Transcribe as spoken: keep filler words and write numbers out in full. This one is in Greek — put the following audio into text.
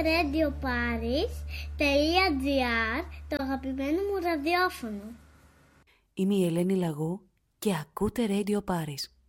radio paris τελεία gr, το αγαπημένο μου ραδιόφωνο. Είμαι η Ελένη Λαγού και ακούτε Radio Paris.